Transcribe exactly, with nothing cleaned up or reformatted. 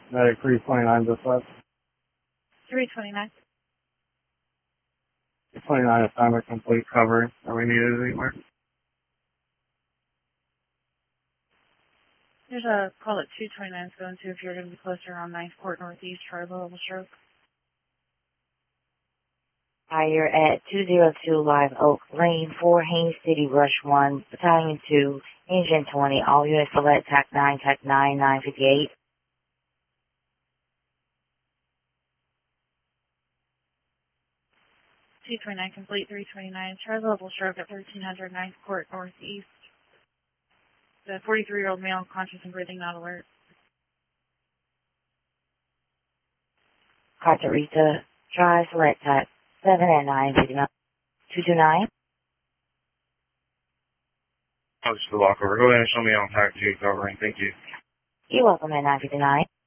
Medic three twenty-nine just left. three twenty-nine. twenty-nine assignment complete, cover. Are we needed anywhere? There's a call at two twenty-nine going to if you're going to be closer on ninth Court Northeast for a level stroke. Hi, you're at two oh two Live Oak Lane, four Haines City, Rush one, Battalion two, Engine twenty, all units select TAC nine, TAC nine, nine fifty-eight. two twenty-nine complete, three twenty-nine. Try level stroke at thirteen hundred ninth Court Northeast. The forty-three-year-old male, conscious and breathing, not alert. Costa Rita, try select TAC seven and nine fifty-nine. two two nine. I'll just walk over. Go ahead and show me on TAC two covering. Thank you. You're welcome at nine fifty-nine.